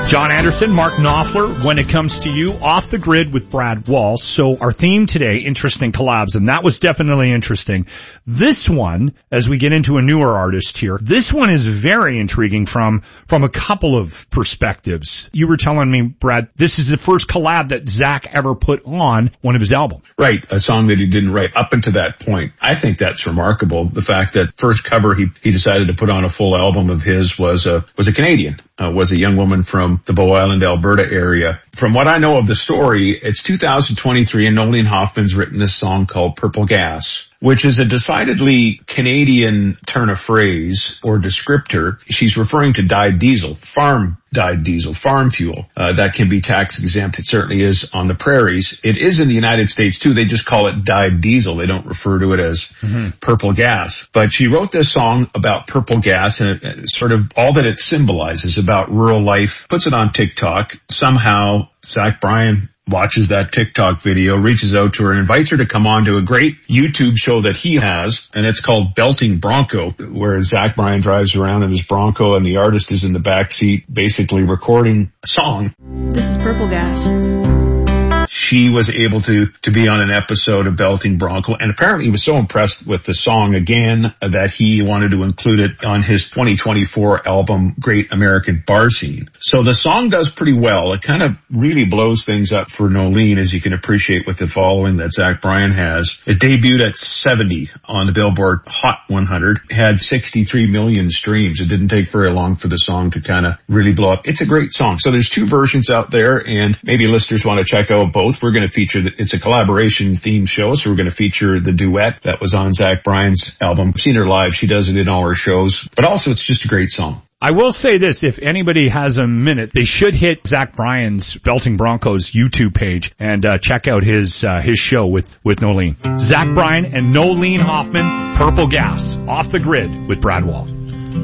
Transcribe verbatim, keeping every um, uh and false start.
John Anderson, Mark Knopfler, when it comes to you, Off the Grid with Brad Walsh. So our theme today, interesting collabs, and that was definitely interesting. This one, as we get into a newer artist here, this one is very intriguing from, from a couple of perspectives. You were telling me, Brad, this is the first collab that Zach ever put on one of his albums. Right, a song that he didn't write up until that point. I think that's remarkable. The fact that first cover he, he decided to put on a full album of his was a, was a Canadian. Uh, was a young woman from the Bow Island, Alberta area. From what I know of the story, it's two thousand twenty-three and Nolene Hoffman's written this song called Purple Gas, which is a decidedly Canadian turn of phrase or descriptor. She's referring to dyed diesel, farm dyed diesel, farm fuel. Uh, that can be tax exempt. It certainly is on the prairies. It is in the United States too. They just call it dyed diesel. They don't refer to it as mm-hmm. purple gas. But she wrote this song about purple gas, and it, it sort of all that it symbolizes about rural life, puts it on TikTok. Somehow Zach Bryan watches that TikTok video, reaches out to her and invites her to come on to a great YouTube show that he has, and it's called Belting Bronco, where Zach Bryan drives around in his Bronco and the artist is in the back seat basically recording a song. This is Purple Gas. She was able to, to be on an episode of Belting Bronco, and apparently he was so impressed with the song again that he wanted to include it on his twenty twenty-four album, Great American Bar Scene. So the song does pretty well. It kind of really blows things up for Nolene, as you can appreciate with the following that Zach Bryan has. It debuted at seventy on the Billboard Hot one hundred, had sixty-three million streams. It didn't take very long for the song to kind of really blow up. It's a great song. So there's two versions out there, and maybe listeners want to check out both. We're going to feature, the, it's a collaboration theme show, so we're going to feature the duet that was on Zach Bryan's album. I've seen her live. She does it in all her shows. But also, it's just a great song. I will say this, if anybody has a minute, they should hit Zach Bryan's Belting Broncos YouTube page and uh, check out his uh, his show with, with Nolene. Zach Bryan and Nolene Hoffman, Purple Gas, Off the Grid with Brad Walsh.